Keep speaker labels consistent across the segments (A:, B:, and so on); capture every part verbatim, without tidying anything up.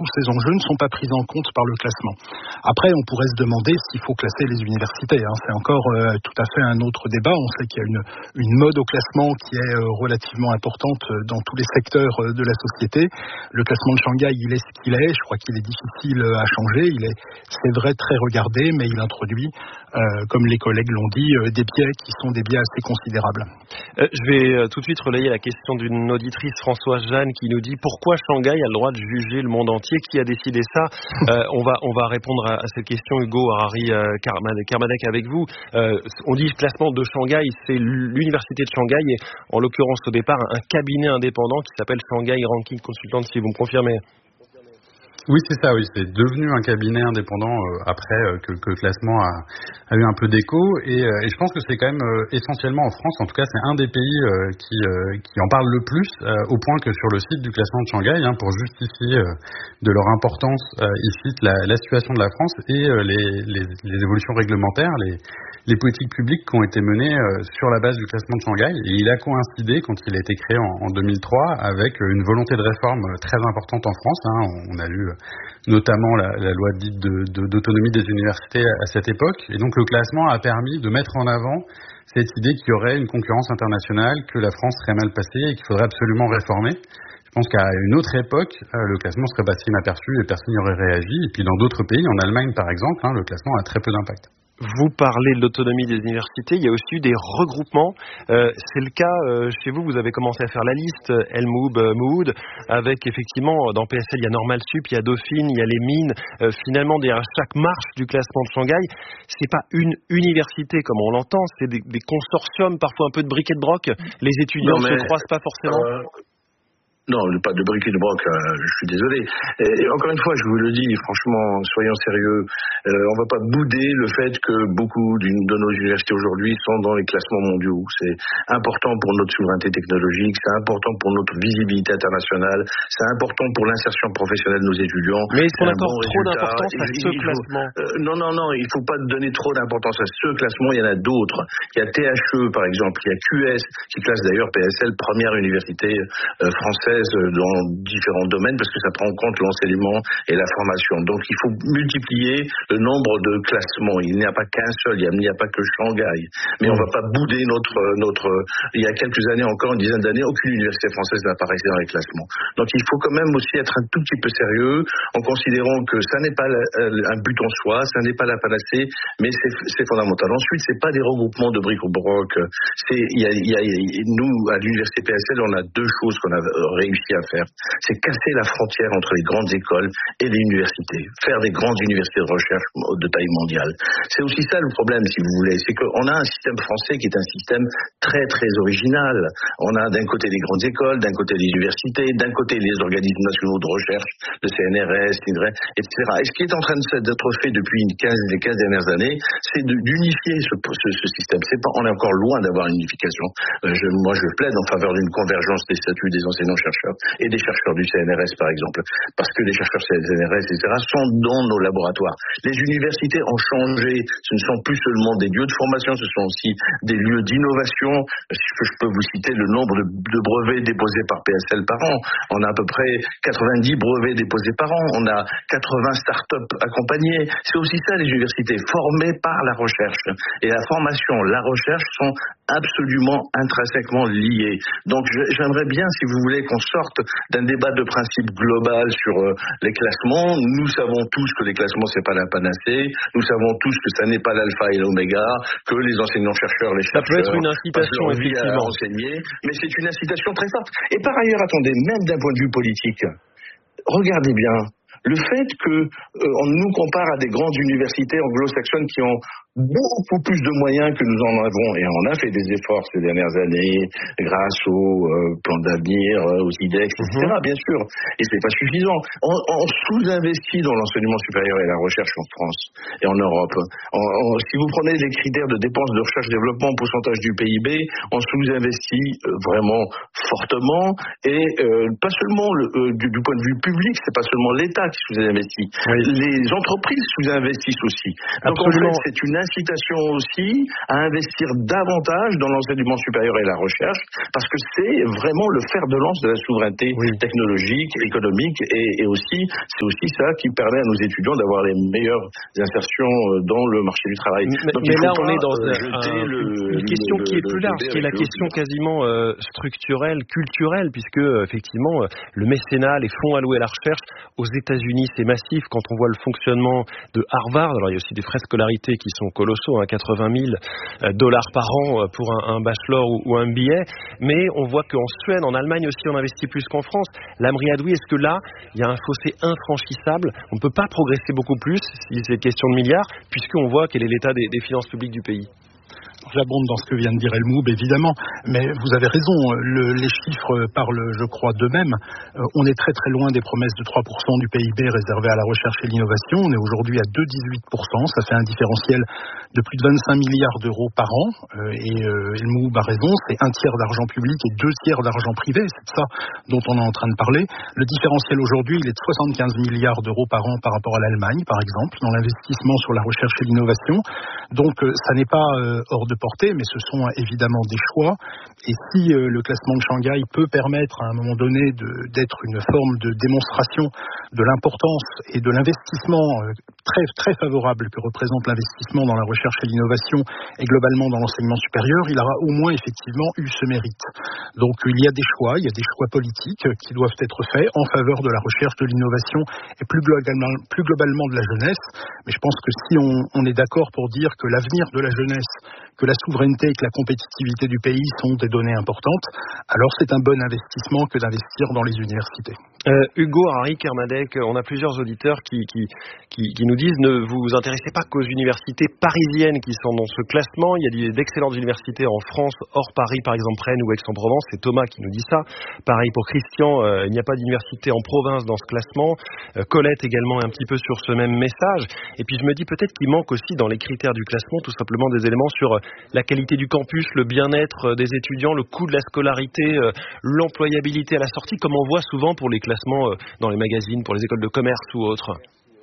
A: tous ces enjeux ne sont pas pris en compte par le classement. Après, on pourrait se demander s'il faut classer les universités. Hein. C'est encore euh, tout à fait un autre débat. On sait qu'il y a une, une mode au classement qui est euh, relativement importante dans tous les secteurs euh, de la société. Le classement de Shanghai, il est ce qu'il est. Je crois qu'il est difficile à changer. Il est, c'est vrai, très regardé, mais il introduit, euh, comme les collègues l'ont dit, euh, des biais qui sont des biais assez considérables.
B: Euh, je vais euh, tout de suite relayer la question d'une auditrice, Françoise Jeanne, qui nous dit pourquoi Shanghai a le droit de juger le monde entier. Qui a décidé ça? euh, on va on va répondre à, à cette question. Hugo Harari euh, Kermadec avec vous. Euh, on dit classement de Shanghai, c'est l'université de Shanghai et en l'occurrence au départ un cabinet indépendant qui s'appelle Shanghai Ranking Consultant, si vous me confirmez.
C: Oui, c'est ça, oui. C'est devenu un cabinet indépendant euh, après euh, que, que le classement a, a eu un peu d'écho. Et, euh, et je pense que c'est quand même euh, essentiellement en France, en tout cas, c'est un des pays euh, qui, euh, qui en parle le plus, euh, au point que sur le site du classement de Shanghai, hein, pour justifier euh, de leur importance, euh, ils citent la, la situation de la France et euh, les, les, les évolutions réglementaires, les, les politiques publiques qui ont été menées euh, sur la base du classement de Shanghai. Et il a coïncidé, quand il a été créé en, en deux mille trois, avec une volonté de réforme très importante en France. Hein. On, on a lu notamment la, la loi dite de, de, d'autonomie des universités à, à cette époque. Et donc le classement a permis de mettre en avant cette idée qu'il y aurait une concurrence internationale, que la France serait mal passée et qu'il faudrait absolument réformer. Je pense qu'à une autre époque, le classement serait passé inaperçu et personne n'y aurait réagi. Et puis dans d'autres pays, en Allemagne par exemple, hein, le classement a très peu d'impact.
B: Vous parlez de l'autonomie des universités, il y a aussi eu des regroupements. Euh, c'est le cas euh, chez vous, vous avez commencé à faire la liste, Elmoub, euh, Mood, avec effectivement, dans P S L, il y a Normal Sup, il y a Dauphine, il y a les mines. Euh, finalement, derrière chaque marche du classement de Shanghai, c'est pas une université comme on l'entend, c'est des, des consortiums, parfois un peu de bric et de broc. Les étudiants ne se croisent pas forcément.
D: Euh... Non, pas de bric et de broc, euh, je suis désolé. Et encore une fois, je vous le dis, franchement, soyons sérieux. Euh, on va pas bouder le fait que beaucoup de nos universités aujourd'hui sont dans les classements mondiaux. C'est important pour notre souveraineté technologique, c'est important pour notre visibilité internationale, c'est important pour l'insertion professionnelle de nos étudiants.
B: Mais est-ce qu'on accorde bon trop d'importance à ce
D: il,
B: classement
D: faut, euh, Non, non, non, il faut pas donner trop d'importance à ce classement. Il y en a d'autres. Il y a T H E, par exemple. Il y a Q S, qui classe d'ailleurs P S L, première université euh, française dans différents domaines parce que ça prend en compte l'enseignement et la formation. Donc il faut multiplier le nombre de classements. Il n'y a pas qu'un seul, il n'y a pas que Shanghai. Mais on ne va pas bouder notre, notre... Il y a quelques années encore, une dizaine d'années, aucune université française n'apparaissait dans les classements. Donc il faut quand même aussi être un tout petit peu sérieux en considérant que ça n'est pas un but en soi, ça n'est pas la panacée, mais c'est, c'est fondamental. Ensuite, c'est pas des regroupements de bric-au-broc. C'est, il y a, il y a, nous, à l'université P S L, on a deux choses qu'on a réussi à faire. C'est casser la frontière entre les grandes écoles et les universités. Faire des grandes universités de recherche de taille mondiale. C'est aussi ça le problème, si vous voulez. C'est qu'on a un système français qui est un système très, très original. On a d'un côté les grandes écoles, d'un côté les universités, d'un côté les organismes nationaux de recherche, le C N R S, l'I N R E, et cetera. Et ce qui est en train d'être fait depuis une quinze, les quinze dernières années, c'est d'unifier ce, ce, ce système. C'est pas, on est encore loin d'avoir une unification. Euh, je, moi, je plaide en faveur d'une convergence des statuts des enseignants-chercheurs et des chercheurs du C N R S, par exemple, parce que les chercheurs C N R S, et cetera, sont dans nos laboratoires. Les universités ont changé. Ce ne sont plus seulement des lieux de formation, ce sont aussi des lieux d'innovation. Je peux vous citer le nombre de, de brevets déposés par P S L par an. On a à peu près quatre-vingt-dix brevets déposés par an. On a quatre-vingts start-up accompagnés. C'est aussi ça, les universités, formées par la recherche. Et la formation, la recherche sont absolument intrinsèquement liées. Donc, j'aimerais bien, si vous voulez, qu'on sorte d'un débat de principe global sur euh, les classements. Nous savons tous que les classements, c'est pas la panacée. Nous savons tous que ça n'est pas l'alpha et l'oméga, que les enseignants-chercheurs, les chercheurs...
B: Ça peut être une incitation, effectivement.
D: À enseigner, mais c'est une incitation très forte. Et par ailleurs, attendez, même d'un point de vue politique, regardez bien, le fait que euh, on nous compare à des grandes universités anglo-saxonnes qui ont beaucoup plus de moyens que nous en avons, et on a fait des efforts ces dernières années grâce au euh, plan d'avenir, euh, aux I D E X, et cetera, bien sûr, et c'est pas suffisant. On, on sous-investit dans l'enseignement supérieur et la recherche en France et en Europe. On, on, si vous prenez les critères de dépenses de recherche-développement en pourcentage du P I B, on sous-investit euh, vraiment fortement, et euh, pas seulement le, euh, du, du point de vue public, c'est pas seulement l'État qui sous-investit, oui. Les entreprises sous-investissent aussi. Donc en fait, c'est une incitation aussi à investir davantage dans l'enseignement supérieur et la recherche, parce que c'est vraiment le fer de lance de la souveraineté oui. technologique, économique, et, et aussi, c'est aussi ça qui permet à nos étudiants d'avoir les meilleures insertions dans le marché du travail.
B: Mais,
D: Donc,
B: mais là,
D: on
B: est dans un,
D: un,
B: le, une question le, qui est plus large, qui est la question quasiment euh, structurelle, culturelle, puisque euh, effectivement, euh, le mécénat, les fonds alloués à la recherche, aux États-Unis, c'est massif. Quand on voit le fonctionnement de Harvard, alors il y a aussi des frais de scolarité qui sont colossaux, hein, quatre-vingt mille dollars par an pour un, un bachelor ou, ou un M B A, mais on voit qu'en Suède, en Allemagne aussi, on investit plus qu'en France. Lamri Adoui, est-ce que là, il y a un fossé infranchissable? On ne peut pas progresser beaucoup plus si c'est question de milliards, puisqu'on voit quel est l'état des, des finances publiques du pays.
A: J'abonde dans ce que vient de dire Elmoub, évidemment, mais vous avez raison, le, les chiffres parlent, je crois, d'eux-mêmes. Euh, on est très très loin des promesses de trois pour cent du P I B réservé à la recherche et l'innovation. On est aujourd'hui à deux virgule dix-huit pour cent, ça fait un différentiel de plus de vingt-cinq milliards d'euros par an, euh, et euh, Elmoub a raison, c'est un tiers d'argent public et deux tiers d'argent privé, c'est de ça dont on est en train de parler. Le différentiel aujourd'hui, il est de soixante-quinze milliards d'euros par an par rapport à l'Allemagne, par exemple, dans l'investissement sur la recherche et l'innovation. Donc euh, ça n'est pas euh, hors de portée, mais ce sont évidemment des choix. Et si euh, le classement de Shanghai peut permettre à un moment donné de, d'être une forme de démonstration de l'importance et de l'investissement euh, très, très favorable que représente l'investissement dans la recherche et l'innovation et globalement dans l'enseignement supérieur, il aura au moins effectivement eu ce mérite. Donc il y a des choix, il y a des choix politiques qui doivent être faits en faveur de la recherche, de l'innovation et plus globalement, plus globalement de la jeunesse. Mais je pense que si on, on est d'accord pour dire que l'avenir de la jeunesse, que la souveraineté et que la compétitivité du pays sont des données importantes, alors c'est un bon investissement que d'investir dans les universités.
B: Euh, Hugo, Harry, Kermadec, on a plusieurs auditeurs qui, qui, qui, qui nous disent ne vous intéressez pas qu'aux universités parisiennes qui sont dans ce classement. Il y a d'excellentes universités en France, hors Paris, par exemple Rennes ou Aix-en-Provence. C'est Thomas qui nous dit ça. Pareil pour Christian, euh, il n'y a pas d'université en province dans ce classement. Euh, Colette également est un petit peu sur ce même message. Et puis je me dis peut-être qu'il manque aussi dans les critères du classement tout simplement des éléments sur la qualité du campus, le bien-être des étudiants, le coût de la scolarité, euh, l'employabilité à la sortie, comme on voit souvent pour les classements dans les magazines, pour les écoles de commerce ou autres.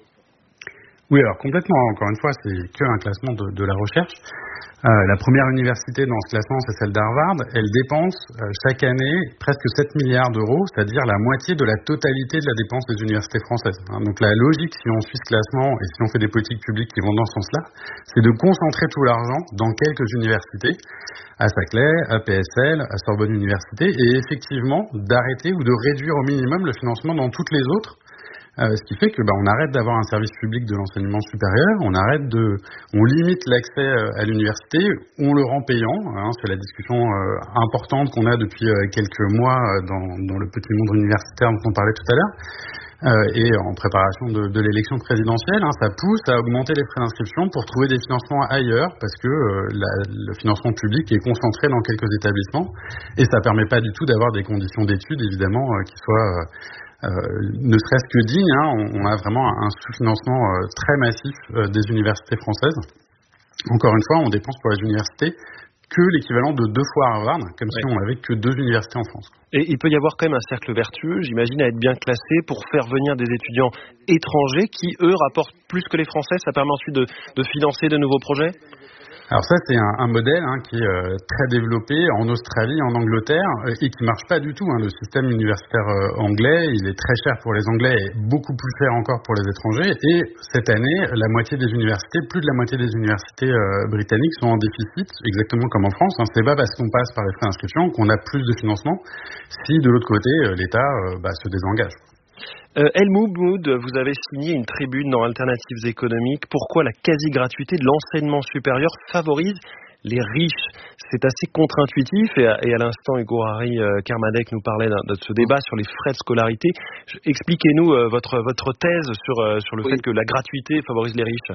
C: Oui, alors complètement, encore une fois, c'est qu'un classement de, de la recherche. Euh, la première université dans ce classement, c'est celle d'Harvard. Elle dépense euh, chaque année presque sept milliards d'euros, c'est-à-dire la moitié de la totalité de la dépense des universités françaises. Hein, donc la logique, si on suit ce classement et si on fait des politiques publiques qui vont dans ce sens-là, c'est de concentrer tout l'argent dans quelques universités, à Saclay, à P S L, à Sorbonne Université, et effectivement d'arrêter ou de réduire au minimum le financement dans toutes les autres. Euh, ce qui fait que bah, on arrête d'avoir un service public de l'enseignement supérieur, on arrête de, on limite l'accès à l'université, on le rend payant. Hein, c'est la discussion euh, importante qu'on a depuis euh, quelques mois dans, dans le petit monde universitaire dont on parlait tout à l'heure. Euh, et en préparation de, de l'élection présidentielle, hein, ça pousse à augmenter les frais d'inscription pour trouver des financements ailleurs, parce que euh, la, le financement public est concentré dans quelques établissements, et ça permet pas du tout d'avoir des conditions d'études, évidemment, euh, qui soient euh, Euh, ne serait-ce que digne, hein, on, on a vraiment un sous-financement euh, très massif euh, des universités françaises. Encore une fois, on dépense pour les universités que l'équivalent de deux fois Harvard, comme ouais. si on n'avait que deux universités en France.
B: Et il peut y avoir quand même un cercle vertueux, j'imagine, à être bien classé pour faire venir des étudiants étrangers qui, eux, rapportent plus que les Français. Ça permet ensuite de, de financer de nouveaux projets ?
C: Alors ça, c'est un, un modèle hein, qui est euh, très développé en Australie, en Angleterre, euh, et qui marche pas du tout. Hein. Le système universitaire euh, anglais, il est très cher pour les Anglais et beaucoup plus cher encore pour les étrangers. Et cette année, la moitié des universités, plus de la moitié des universités euh, britanniques sont en déficit, exactement comme en France. Hein. C'est pas parce qu'on passe par les frais d'inscription qu'on a plus de financement, si de l'autre côté, euh, l'État euh, bah, se désengage.
B: Euh, Elmoub, vous avez signé une tribune dans Alternatives économiques. Pourquoi la quasi-gratuité de l'enseignement supérieur favorise les riches? C'est assez contre-intuitif et à, et à l'instant, Hugo Harry euh, Kermadec nous parlait de ce débat sur les frais de scolarité. Expliquez-nous euh, votre, votre thèse sur, euh, sur le oui. fait que la gratuité favorise les riches.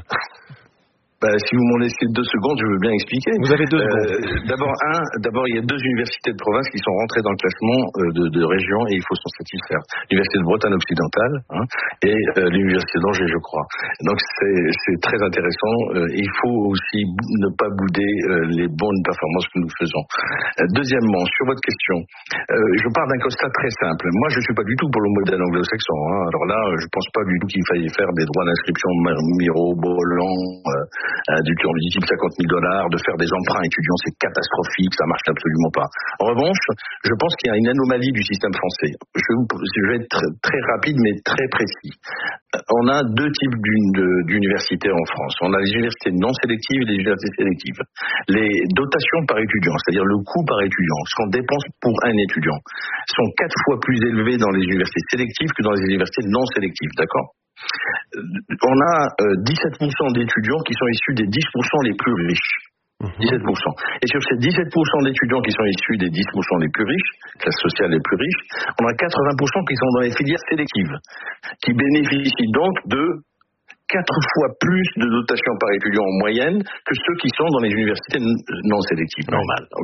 D: Bah, si vous m'en laissez deux secondes, je veux bien expliquer.
B: Vous avez deux secondes.
D: Euh, d'abord, un, d'abord, il y a deux universités de province qui sont rentrées dans le classement euh, de, de région et il faut s'en satisfaire. L'université de Bretagne occidentale hein, et euh, l'université d'Angers, je crois. Donc c'est, c'est très intéressant. Euh, il faut aussi ne pas bouder euh, les bonnes performances que nous faisons. Euh, deuxièmement, sur votre question, euh, je pars d'un constat très simple. Moi, je suis pas du tout pour le modèle anglo-saxon. Hein. Alors là, je pense pas du tout qu'il faille faire des droits d'inscription mirobolants. Euh, euh, du, du type cinquante mille dollars, de faire des emprunts étudiants, c'est catastrophique, ça marche absolument pas. En revanche, je pense qu'il y a une anomalie du système français. Je, je vais être très, très rapide mais très précis. On a deux types d'universités en France. On a les universités non sélectives et les universités sélectives. Les dotations par étudiant, c'est-à-dire le coût par étudiant, ce qu'on dépense pour un étudiant, sont quatre fois plus élevés dans les universités sélectives que dans les universités non sélectives, d'accord ? On a euh, dix-sept pour cent d'étudiants qui sont issus des dix pour cent les plus riches. dix-sept pour cent. Et sur ces dix-sept pour cent d'étudiants qui sont issus des dix pour cent les plus riches, classe sociale les plus riches, on a quatre-vingts pour cent qui sont dans les filières sélectives, qui bénéficient donc de quatre fois plus de dotation par étudiant en moyenne que ceux qui sont dans les universités non sélectives normales. Okay ?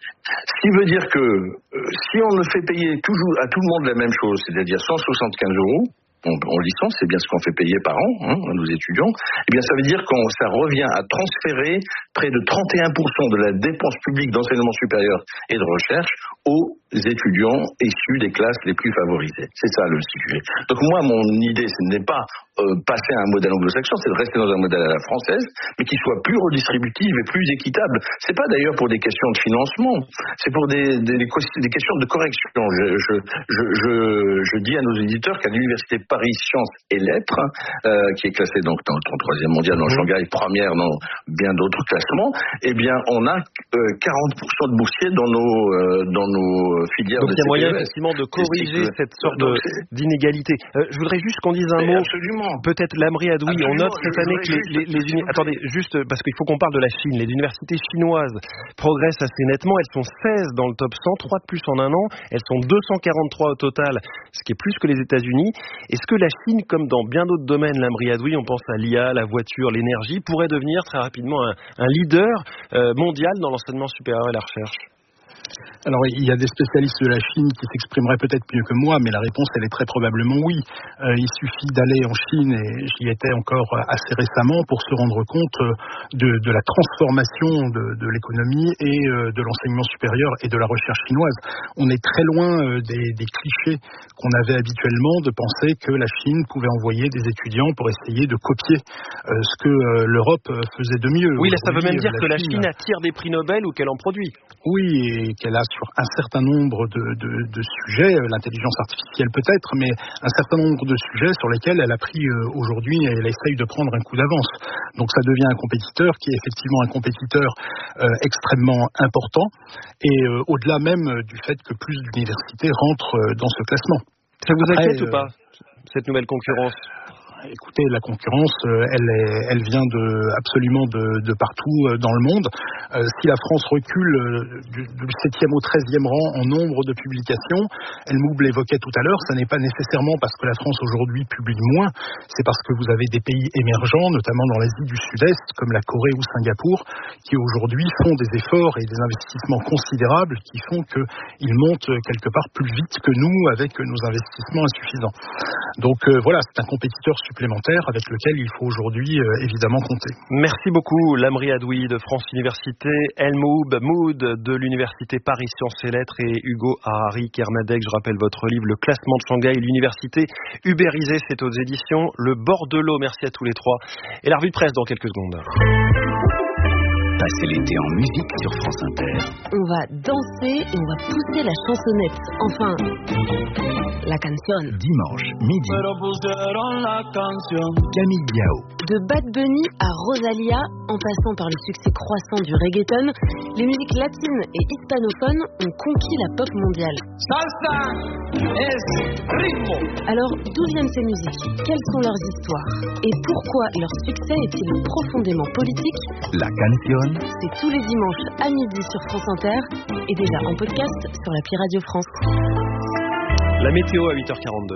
D: Ce qui veut dire que euh, si on ne fait payer toujours à tout le monde la même chose, c'est-à-dire cent soixante-quinze euros, En, en licence, c'est bien ce qu'on fait payer par an, hein, à nos étudiants, eh bien ça veut dire que ça revient à transférer près de trente et un pour cent de la dépense publique d'enseignement supérieur et de recherche aux étudiants issus des classes les plus favorisées. C'est ça le sujet. Donc moi, mon idée, ce n'est pas euh, passer à un modèle anglo-saxon, c'est de rester dans un modèle à la française, mais qui soit plus redistributif et plus équitable. C'est pas d'ailleurs pour des questions de financement, c'est pour des, des, des questions de correction. Je, je, je, je, je dis à nos éditeurs qu'à l'université Paris Sciences et Lettres, euh, qui est classée donc dans le troisième mondial, dans Shanghai, première dans bien d'autres classements, eh bien on a euh, quarante pour cent de boursiers dans nos euh, dans nos filières.
B: Donc
D: de
B: il y a moyen
D: C P E S.
B: effectivement de corriger
D: que...
B: cette sorte
D: donc,
B: d'inégalité. Euh, je voudrais juste qu'on dise un
D: Mais
B: mot.
D: Absolument.
B: Peut-être Lamri Adoui, on note cette année que les, les, les uni... attendez, juste parce qu'il faut qu'on parle de la Chine. Les universités chinoises progressent assez nettement. Elles sont seize dans le top cent, trois de plus en un an. Elles sont deux cent quarante-trois au total, ce qui est plus que les États-Unis. Est-ce que la Chine, comme dans bien d'autres domaines, Lamri Adoui, on pense à l'I A, la voiture, l'énergie, pourrait devenir très rapidement un, un leader euh, mondial dans l'enseignement supérieur et la recherche?
A: Alors, il y a des spécialistes de la Chine qui s'exprimeraient peut-être mieux que moi, mais la réponse, elle est très probablement oui. Euh, il suffit d'aller en Chine, et j'y étais encore assez récemment, pour se rendre compte de, de la transformation de, de l'économie et de l'enseignement supérieur et de la recherche chinoise. On est très loin des, des clichés qu'on avait habituellement de penser que la Chine pouvait envoyer des étudiants pour essayer de copier euh, ce que euh, l'Europe faisait de mieux.
B: Oui, là, ça veut même dire
A: la
B: que la
A: Chine,
B: Chine attire des prix Nobel ou qu'elle en produit.
A: Oui, et qu'elle a sur un certain nombre de, de, de sujets, l'intelligence artificielle peut-être, mais un certain nombre de sujets sur lesquels elle a pris euh, aujourd'hui, et elle essaye de prendre un coup d'avance. Donc ça devient un compétiteur qui est effectivement un compétiteur euh, extrêmement important, et euh, au-delà même du fait que plus d'universités rentrent euh, dans ce classement.
B: Ça vous
A: Après,
B: inquiète
A: euh,
B: ou pas, cette nouvelle concurrence?
A: Écoutez, la concurrence, elle, est, elle vient de, absolument de, de partout dans le monde. Euh, si la France recule du, du septième au treizième rang en nombre de publications, Helmut l'évoquait tout à l'heure, ça n'est pas nécessairement parce que la France aujourd'hui publie moins, c'est parce que vous avez des pays émergents, notamment dans l'Asie du Sud-Est, comme la Corée ou Singapour, qui aujourd'hui font des efforts et des investissements considérables qui font qu'ils montent quelque part plus vite que nous avec nos investissements insuffisants. Donc euh, voilà, c'est un compétiteur supplémentaire avec lequel il faut aujourd'hui euh, évidemment compter.
B: Merci beaucoup Lamri Adoui de France Université, Helmut Mood de l'Université Paris Sciences et Lettres et Hugo Harari Kermadec. Je rappelle votre livre Le classement de Shanghai, l'université ubérisée, c'est aux éditions Le Bord de l'eau. Merci à tous les trois. Et la revue de presse dans quelques secondes.
E: Passer l'été en musique sur France Inter.
F: On va danser et on va pousser la chansonnette. Enfin, la canción.
E: Dimanche, midi. Camille Biao.
F: De Bad Bunny à Rosalia, en passant par le succès croissant du reggaeton, les musiques latines et hispanophones ont conquis la pop mondiale.
G: Salsa es ritmo.
F: Alors, d'où viennent ces musiques? Quelles sont leurs histoires? Et pourquoi leur succès est-il profondément politique?
E: La canción.
F: C'est tous les dimanches à midi sur France Inter et déjà en podcast sur l'appli Radio France.
B: La météo à huit heures quarante-deux.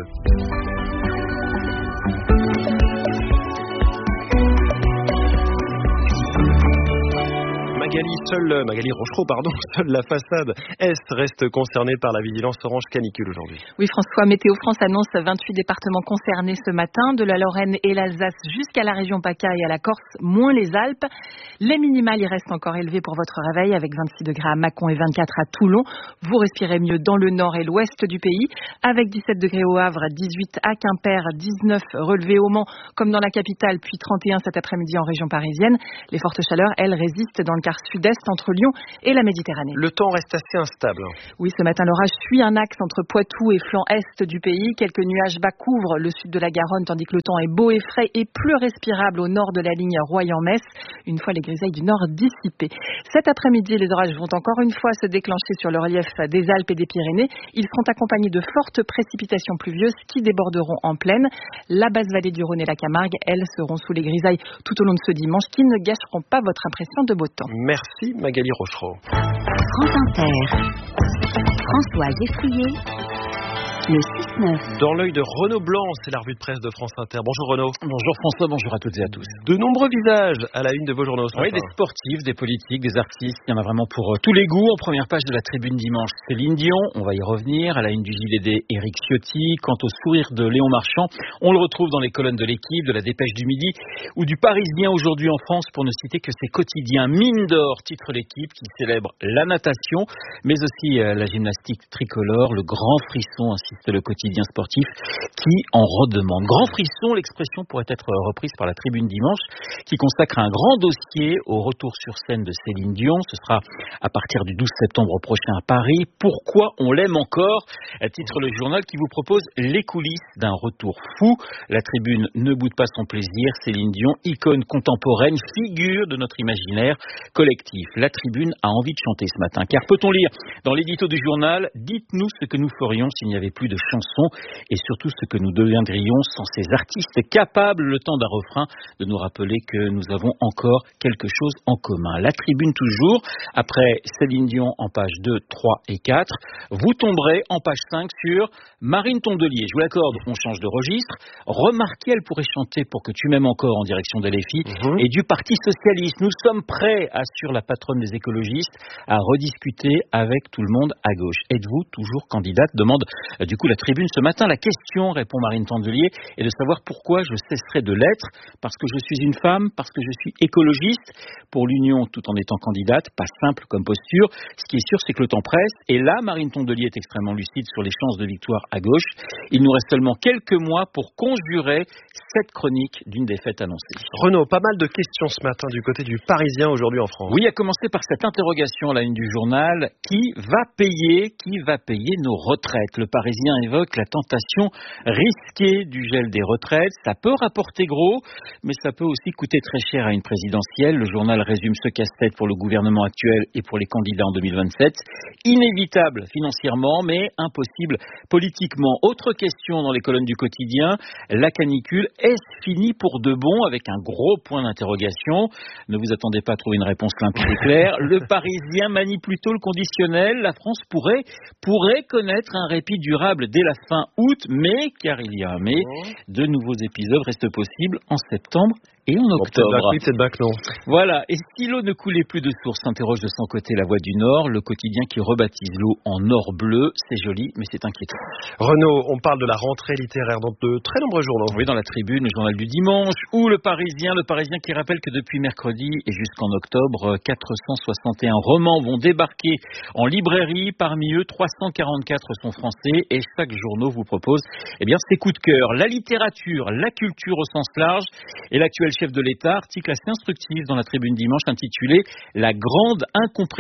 B: Magali, seule, Magali Rochereau, pardon, seule la façade Est reste concernée par la vigilance orange canicule aujourd'hui.
H: Oui, François, Météo France annonce vingt-huit départements concernés ce matin, de la Lorraine et l'Alsace jusqu'à la région PACA et à la Corse, moins les Alpes. Les minimales y restent encore élevées pour votre réveil, avec vingt-six degrés à Mâcon et vingt-quatre à Toulon. Vous respirez mieux dans le nord et l'ouest du pays, avec dix-sept degrés au Havre, dix-huit à Quimper, dix-neuf relevés au Mans, comme dans la capitale, puis trente et un cet après-midi en région parisienne. Les fortes chaleurs, elles, résistent dans le quart sud-est entre Lyon et la Méditerranée.
B: Le temps reste assez instable.
H: Oui, ce matin, l'orage suit un axe entre Poitou et flanc est du pays. Quelques nuages bas couvrent le sud de la Garonne, tandis que le temps est beau et frais et plus respirable au nord de la ligne Royan-Metz, une fois les grisailles du nord dissipées. Cet après-midi, les orages vont encore une fois se déclencher sur le relief des Alpes et des Pyrénées. Ils seront accompagnés de fortes précipitations pluvieuses qui déborderont en plaine. La basse vallée du Rhône et la Camargue, elles, seront sous les grisailles tout au long de ce dimanche, qui ne gâcheront pas votre impression de beau temps.
B: Merci Magali Rochereau.
I: France Inter. François Geffrier. Le six neuf.
B: Dans l'œil de Renaud Blanc, c'est la revue de presse de France Inter. Bonjour Renaud.
J: Bonjour François, bonjour à toutes et à tous.
B: De nombreux visages à la une de vos journaux ce
J: Oui,
B: matin.
J: des sportifs, des politiques, des artistes, il y en a vraiment pour euh, tous les goûts. En première page de la Tribune dimanche, Céline Dion, on va y revenir. À la une du J D D, Éric Ciotti. Quant au sourire de Léon Marchand, on le retrouve dans les colonnes de l'Équipe, de la Dépêche du Midi ou du Parisien aujourd'hui en France, pour ne citer que ses quotidiens. Mine d'or, titre l'Équipe, qui célèbre la natation, mais aussi euh, la gymnastique tricolore, le grand frisson, insiste le quotidien sportif, qui en redemande. Grand frisson, l'expression pourrait être reprise par la Tribune dimanche, qui consacre un grand dossier au retour sur scène de Céline Dion. Ce sera à partir du douze septembre prochain à Paris. Pourquoi on l'aime encore ? Titre le journal qui vous propose les coulisses d'un retour fou. La Tribune ne boude pas son plaisir. Céline Dion, icône contemporaine, figure de notre imaginaire collectif. La Tribune a envie de chanter ce matin. Car peut-on lire dans l'édito du journal, dites-nous ce que nous ferions s'il n'y avait plus de chansons, et surtout ce que nous deviendrions sans ces artistes capables, le temps d'un refrain, de nous rappeler que nous avons encore quelque chose en commun. La Tribune toujours, après Céline Dion en page deux, trois et quatre, vous tomberez en page cinq sur Marine Tondelier. Je vous l'accorde, on change de registre. Remarquez, elle pourrait chanter Pour que tu m'aimes encore en direction de L F I mmh. et du Parti Socialiste. Nous sommes prêts, assure la patronne des écologistes, à rediscuter avec tout le monde à gauche. Êtes-vous toujours candidate ? Demande euh, du coup la Tribune ce matin. La question, répond Marine Tondelier, est de savoir pourquoi je cesserai de l'être. Parce que je suis une femme, parce que je suis écologiste. Pour l'Union, tout en étant candidate, pas simple comme posture. Ce qui est sûr, c'est que le temps presse. Et là, Marine Tondelier est extrêmement lucide sur les chances de victoire à gauche. Il nous reste seulement quelques mois pour conjurer cette chronique d'une défaite annoncée.
B: Renaud, pas mal de questions ce matin du côté du Parisien aujourd'hui en France.
J: Oui, à commencer par cette interrogation à la une du journal. Qui va payer, qui va payer nos retraites ? Le Parisien évoque la tentation risquée du gel des retraites. Ça peut rapporter gros, mais ça peut aussi coûter très cher à une présidentielle. Le journal résume ce casse-tête pour le gouvernement actuel et pour les candidats en deux mille vingt-sept. Inévitable financièrement, mais impossible politiquement. Autre question dans les colonnes du quotidien, la canicule, est-ce fini pour de bon ? Avec un gros point d'interrogation. Ne vous attendez pas à trouver une réponse limpide et claire. Le Parisien manie plutôt le conditionnel. La France pourrait, pourrait connaître un répit durable dès la fin août, mais, car il y a un mais, de nouveaux épisodes restent possibles en septembre et en octobre.
B: Bon, oui, c'est bac, non.
J: Voilà. Et si l'eau ne coulait plus de source, s'interroge de son côté la Voix du Nord, le quotidien qui rebaptise l'eau en or bleu. C'est joli, mais c'est inquiétant.
B: Renaud, on parle de la rentrée littéraire dans de très nombreux journaux.
J: Oui, dans la Tribune, le journal du dimanche, ou le Parisien, le Parisien qui rappelle que depuis mercredi et jusqu'en octobre, quatre cent soixante et un romans vont débarquer en librairie. Parmi eux, trois cent quarante-quatre sont français, et chaque journal vous propose, eh bien, ses coups de cœur. La littérature, la culture au sens large, et l'actuel chef de l'État, article assez instructif dans la Tribune dimanche intitulé « La grande incompréhension »,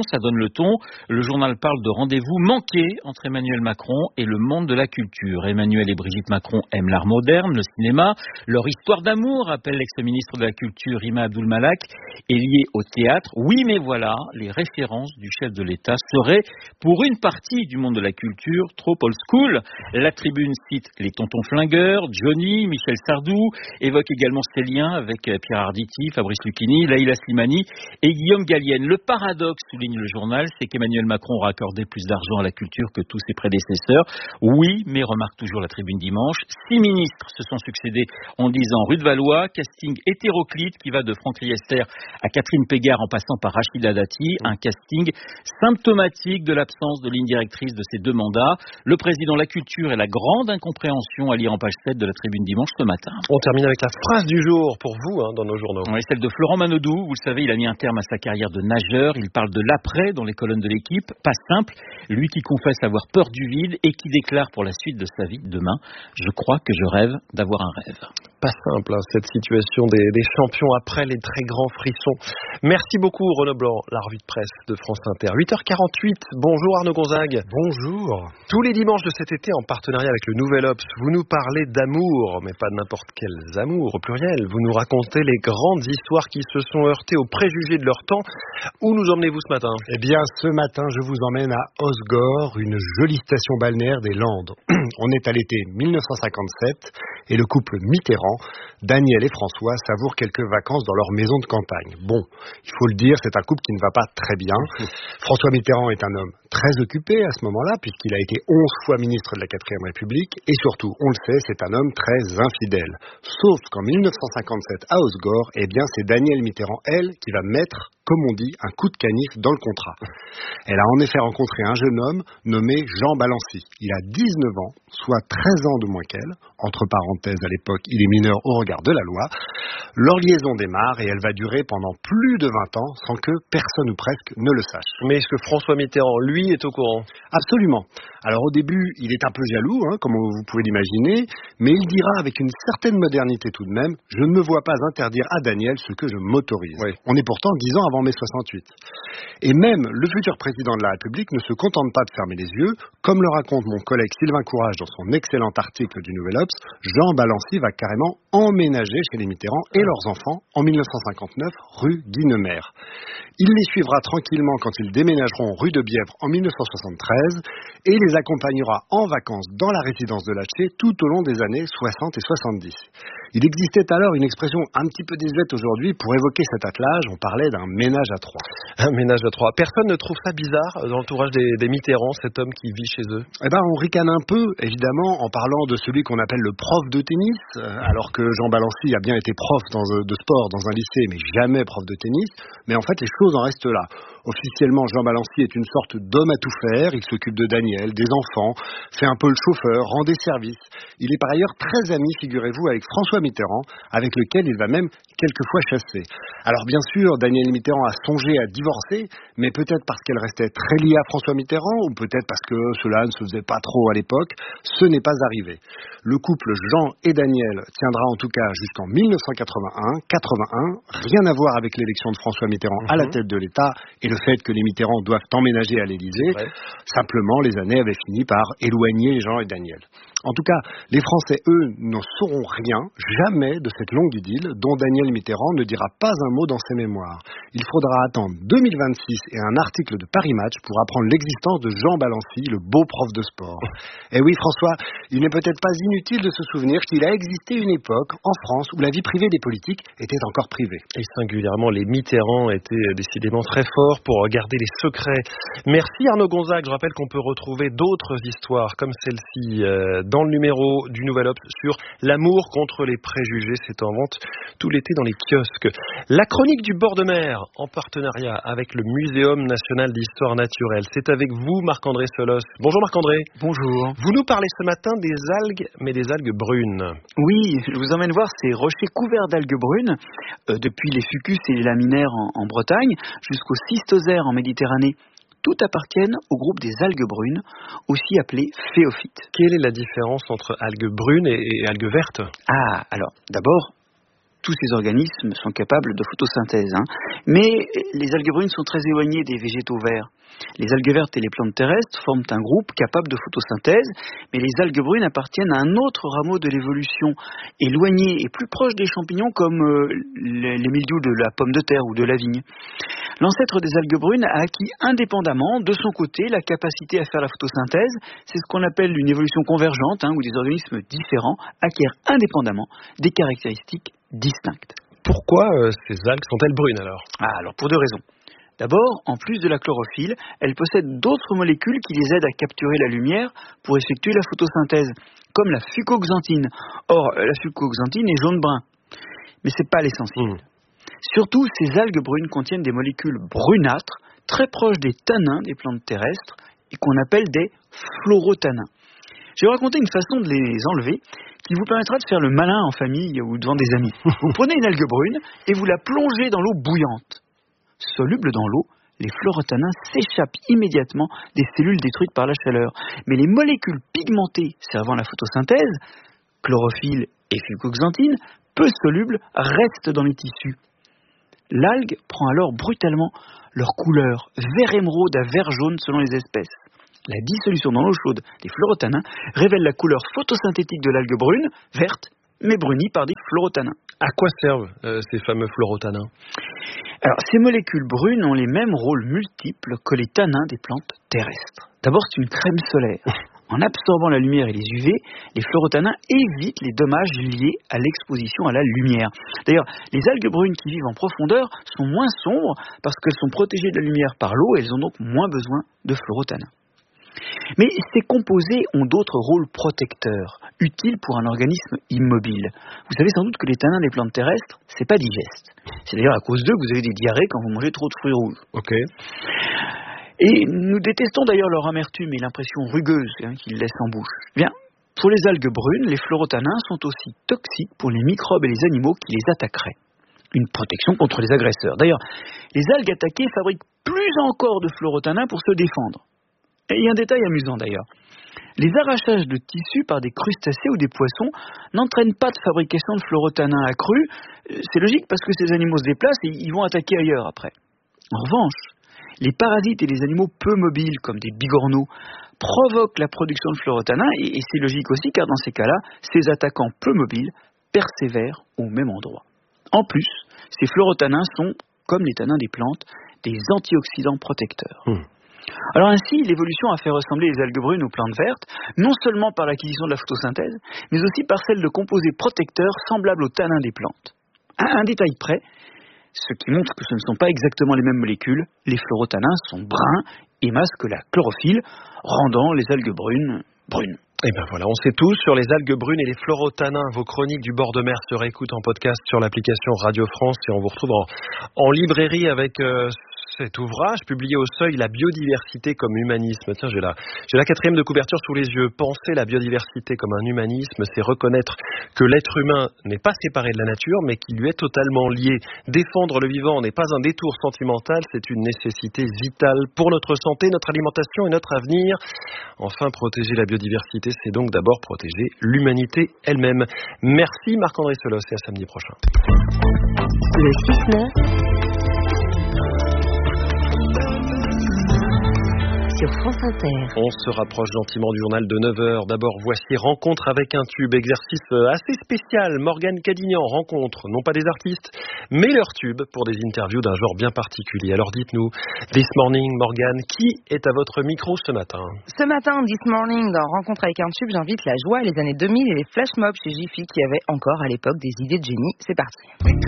J: ça donne le ton. Le journal parle de rendez-vous manqué entre Emmanuel Macron et le monde de la culture. Emmanuel et Brigitte Macron aiment l'art moderne, le cinéma. Leur histoire d'amour, rappelle l'ex-ministre de la Culture Rima Abdul-Malak, est liée au théâtre. Oui, mais voilà, les références du chef de l'État seraient, pour une partie du monde de la culture, trop old school. La Tribune cite les tontons flingueurs, Johnny, Michel Sardou, évoque également ses liens Ligue un avec Pierre Arditi, Fabrice Lucchini, Leïla Slimani et Guillaume Gallienne. Le paradoxe, souligne le journal, c'est qu'Emmanuel Macron aura accordé plus d'argent à la culture que tous ses prédécesseurs. Oui, mais remarque toujours la Tribune Dimanche, six ministres se sont succédés en dix ans rue de Valois, casting hétéroclite qui va de Franck Riester à Catherine Pégard en passant par Rachida Dati, un casting symptomatique de l'absence de ligne directrice de ces deux mandats. Le président, la culture et la grande incompréhension à lire en page sept de la Tribune Dimanche ce matin.
B: On termine avec la phrase du jour pour vous hein, dans nos journaux.
J: Oui, celle de Florent Manodou. Vous le savez, il a mis un terme à sa carrière de nageur. Il parle de l'après dans les colonnes de l'Équipe. Pas simple. Lui qui confesse avoir peur du vide et qui déclare pour la suite de sa vie demain, je crois que je rêve d'avoir un rêve.
B: Pas simple hein, cette situation des, des champions après les très grands frissons. Merci beaucoup Renaud Blanc, la revue de presse de France Inter. huit heures quarante-huit, bonjour Arnaud Gonzague.
K: Bonjour.
B: Tous les dimanches de cet été en partenariat avec le Nouvel Obs, vous nous parlez d'amour, mais pas de n'importe quels amours au pluriel. Vous nous racontez les grandes histoires qui se sont heurtées aux préjugés de leur temps. Où nous emmenez-vous ce matin ?
K: Eh bien ce matin je vous emmène à Osgore, une jolie station balnéaire des Landes. On est à l'été mille neuf cent cinquante-sept et le couple Mitterrand, Daniel et François, savourent quelques vacances dans leur maison de campagne. Bon, il faut le dire, c'est un couple qui ne va pas très bien. François Mitterrand est un homme très occupé à ce moment-là, puisqu'il a été onze fois ministre de la quatrième République, et surtout, on le sait, c'est un homme très infidèle. Sauf qu'en mille neuf cent cinquante-sept, à Osgore, eh bien, c'est Danielle Mitterrand, elle, qui va mettre, comme on dit, un coup de canif dans le contrat. Elle a en effet rencontré un jeune homme nommé Jean Balancy. Il a dix-neuf ans, soit treize ans de moins qu'elle. Entre parenthèses, à l'époque, il est mineur au regard de la loi. Leur liaison démarre et elle va durer pendant plus de vingt ans sans que personne ou presque ne le sache.
B: Mais est-ce que François Mitterrand, lui, est au courant ?
K: Absolument. Alors au début, il est un peu jaloux, hein, comme vous pouvez l'imaginer, mais il dira avec une certaine modernité tout de même, je ne me vois pas interdire à Daniel ce que je m'autorise. Oui. On est pourtant dix ans avant mai soixante-huit. Et même le futur président de la République ne se contente pas de fermer les yeux, comme le raconte mon collègue Sylvain Courage dans son excellent article du Nouvel Obs, Jean Balancy va carrément emménager chez les Mitterrand et leurs enfants en mille neuf cent cinquante-neuf, rue Guinemer. Il les suivra tranquillement quand ils déménageront rue de Bièvre en mille neuf cent soixante-treize et les accompagnera en vacances dans la résidence de Latché tout au long des années soixante et soixante-dix. Il existait alors une expression un petit peu désuète aujourd'hui pour évoquer cet attelage, on parlait d'un ménage à trois.
B: Un ménage à trois. Personne ne trouve ça bizarre dans l'entourage des, des Mitterrand, cet homme qui vit chez eux ?
K: Eh ben, on ricane un peu, évidemment, en parlant de celui qu'on appelle le prof de tennis, alors que Jean Balancy a bien été prof dans, de sport dans un lycée, mais jamais prof de tennis. Mais en fait, les choses en restent là. Officiellement, Jean Balancy est une sorte d'homme à tout faire. Il s'occupe de Daniel, des enfants, fait un peu le chauffeur, rend des services. Il est par ailleurs très ami, figurez-vous, avec François Mitterrand, avec lequel il va même quelquefois chasser. Alors bien sûr, Danielle Mitterrand a songé à divorcer, mais peut-être parce qu'elle restait très liée à François Mitterrand, ou peut-être parce que cela ne se faisait pas trop à l'époque. Ce n'est pas arrivé. Le couple Jean et Daniel tiendra en tout cas jusqu'en mille neuf cent quatre-vingt-un. quatre-vingt-un, rien à voir avec l'élection de François Mitterrand mmh. à la tête de l'État et le fait que les Mitterrand doivent emménager à l'Élysée. Ouais. Simplement, les années avaient fini par éloigner Jean et Daniel. En tout cas, les Français, eux, n'en sauront rien, jamais, de cette longue idylle dont Daniel Mitterrand ne dira pas un mot dans ses mémoires. Il faudra attendre deux mille vingt-six et un article de Paris Match pour apprendre l'existence de Jean Balancy, le beau prof de sport. Et oui, François, il n'est peut-être pas inutile de se souvenir qu'il a existé une époque, en France, où la vie privée des politiques était encore privée.
B: Et singulièrement, les Mitterrand étaient décidément très forts pour garder les secrets. Merci Arnaud Gonzague. Je rappelle qu'on peut retrouver d'autres histoires comme celle-ci euh, dans le numéro du Nouvel Obs sur l'amour contre les préjugés. C'est en vente tout l'été dans les kiosques. La chronique du bord de mer en partenariat avec le Muséum national d'histoire naturelle. C'est avec vous Marc-André Solos. Bonjour Marc-André.
L: Bonjour.
B: Vous nous parlez ce matin des algues, mais des algues brunes.
L: Oui, je vous emmène voir ces rochers couverts d'algues brunes, euh, depuis les fucus et les laminaires en, en Bretagne jusqu'aux cystosères en Méditerranée. Tout appartiennent au groupe des algues brunes, aussi appelées phéophytes.
B: Quelle est la différence entre algues brunes et, et algues vertes ?
L: Ah, alors, d'abord, tous ces organismes sont capables de photosynthèse, hein. Mais les algues brunes sont très éloignées des végétaux verts. Les algues vertes et les plantes terrestres forment un groupe capable de photosynthèse, mais les algues brunes appartiennent à un autre rameau de l'évolution, éloigné et plus proche des champignons comme euh, les, les mildious de la pomme de terre ou de la vigne. L'ancêtre des algues brunes a acquis indépendamment, de son côté, la capacité à faire la photosynthèse. C'est ce qu'on appelle une évolution convergente, hein, où des organismes différents acquièrent indépendamment des caractéristiques distinctes.
B: Pourquoi euh, ces algues sont-elles brunes alors ?
L: Ah, alors pour deux raisons. D'abord, en plus de la chlorophylle, elles possèdent d'autres molécules qui les aident à capturer la lumière pour effectuer la photosynthèse, comme la fucoxanthine. Or, la fucoxanthine est jaune-brun, mais c'est pas l'essentiel. Mmh. Surtout, ces algues brunes contiennent des molécules brunâtres, très proches des tanins des plantes terrestres, et qu'on appelle des fluorotanins. Je vais vous raconter une façon de les enlever qui vous permettra de faire le malin en famille ou devant des amis. Vous prenez une algue brune et vous la plongez dans l'eau bouillante. Solubles dans l'eau, les fluorotanins s'échappent immédiatement des cellules détruites par la chaleur. Mais les molécules pigmentées servant à la photosynthèse, chlorophylle et fucoxanthine, peu solubles, restent dans les tissus. L'algue prend alors brutalement leur couleur, vert émeraude à vert jaune selon les espèces. La dissolution dans l'eau chaude des fluorotanins révèle la couleur photosynthétique de l'algue brune, verte, mais brunie par des fluorotanins.
B: À quoi servent euh, ces fameux fluorotanins ?
L: Alors, ces molécules brunes ont les mêmes rôles multiples que les tanins des plantes terrestres. D'abord, c'est une crème solaire. En absorbant la lumière et les U V, les fluorotanins évitent les dommages liés à l'exposition à la lumière. D'ailleurs, les algues brunes qui vivent en profondeur sont moins sombres parce qu'elles sont protégées de la lumière par l'eau et elles ont donc moins besoin de fluorotanins. Mais ces composés ont d'autres rôles protecteurs, utiles pour un organisme immobile. Vous savez sans doute que les tanins des plantes terrestres, c'est pas digeste. C'est d'ailleurs à cause d'eux que vous avez des diarrhées quand vous mangez trop de fruits rouges.
B: Ok.
L: Et nous détestons d'ailleurs leur amertume et l'impression rugueuse hein, qu'ils laissent en bouche. Bien, pour les algues brunes, les fluorotanins sont aussi toxiques pour les microbes et les animaux qui les attaqueraient. Une protection contre les agresseurs. D'ailleurs, les algues attaquées fabriquent plus encore de fluorotanins pour se défendre. Et il y a un détail amusant d'ailleurs. Les arrachages de tissus par des crustacés ou des poissons n'entraînent pas de fabrication de fluorotanins accrus. C'est logique parce que ces animaux se déplacent et ils vont attaquer ailleurs après. En revanche, les parasites et les animaux peu mobiles, comme des bigorneaux, provoquent la production de fluorotanins et, et c'est logique aussi car dans ces cas-là, ces attaquants peu mobiles persévèrent au même endroit. En plus, ces fluorotanins sont, comme les tanins des plantes, des antioxydants protecteurs. Mmh. Alors ainsi, l'évolution a fait ressembler les algues brunes aux plantes vertes, non seulement par l'acquisition de la photosynthèse, mais aussi par celle de composés protecteurs semblables aux tanins des plantes. À un détail près, ce qui montre que ce ne sont pas exactement les mêmes molécules, les fluorotanins sont bruns et masquent la chlorophylle, rendant les algues brunes brunes.
B: Et ben voilà, on sait tout sur les algues brunes et les fluorotanins. Vos chroniques du bord de mer se réécoutent en podcast sur l'application Radio France et on vous retrouve en, en librairie avec euh, cet ouvrage publié au Seuil, La biodiversité comme humanisme. Tiens, j'ai la, j'ai la quatrième de couverture sous les yeux. Penser la biodiversité comme un humanisme, c'est reconnaître que l'être humain n'est pas séparé de la nature, mais qu'il lui est totalement lié. Défendre le vivant n'est pas un détour sentimental, c'est une nécessité vitale pour notre santé, notre alimentation et notre avenir. Enfin, protéger la biodiversité, c'est donc d'abord protéger l'humanité elle-même. Merci Marc-André Solos et à samedi prochain.
I: Le six neuf sur France Inter.
B: On se rapproche gentiment du journal de neuf heures. D'abord, voici Rencontre avec un tube, exercice assez spécial. Morgane Cadignan rencontre non pas des artistes, mais leur tube pour des interviews d'un genre bien particulier. Alors dites-nous, This Morning, Morgane, qui est à votre micro ce matin ?
M: Ce matin, This Morning, dans Rencontre avec un tube, j'invite la joie, les années deux mille et les flash mobs chez Jiffy qui avaient encore à l'époque des idées de génie. C'est parti.